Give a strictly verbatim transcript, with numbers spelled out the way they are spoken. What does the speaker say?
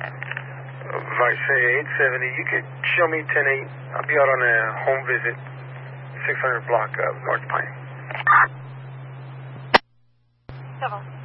Vice eight seventy, you could show me ten eight. I'll be out on a home visit, six hundred block of North Pine. Seven.